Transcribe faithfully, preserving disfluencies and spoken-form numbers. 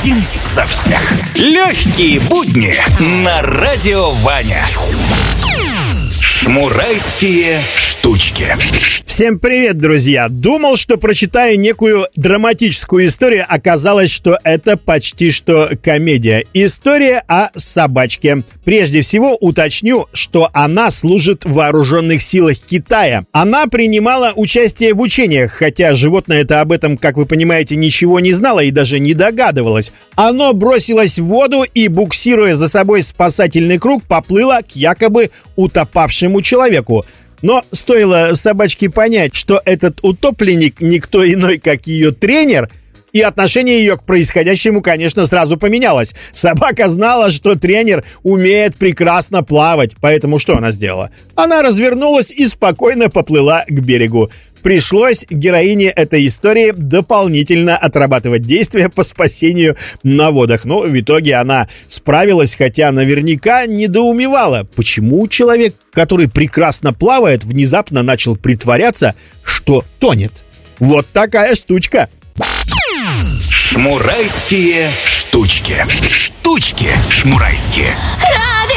Один за всех. Легкие будни на Радио Ваня. Шмурайские штучки. Всем привет, друзья! Думал, что прочитаю некую драматическую историю. Оказалось, что это почти что комедия. История о собачке. Прежде всего уточню, что она служит в вооруженных силах Китая. Она принимала участие в учениях, хотя животное-то об этом, как вы понимаете, ничего не знало и даже не догадывалось. Оно бросилось в воду и, буксируя за собой спасательный круг, поплыло к якобы утопавшему человеку. Но стоило собачке понять, что этот утопленник никто иной, как ее тренер, и отношение ее к происходящему, конечно, сразу поменялось. Собака знала, что тренер умеет прекрасно плавать, поэтому что она сделала? Она развернулась и спокойно поплыла к берегу. Пришлось героине этой истории дополнительно отрабатывать действия по спасению на водах. Но в итоге она справилась, хотя наверняка недоумевала, почему человек, который прекрасно плавает, внезапно начал притворяться, что тонет. Вот такая штучка. Шмурайские штучки. Штучки шмурайские. Радио